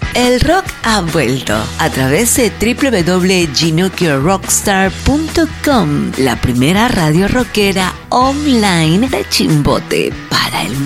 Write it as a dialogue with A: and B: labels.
A: El rock ha vuelto a través de www.ginukiorockstar.com, la primera radio rockera online de Chimbote para el mundo.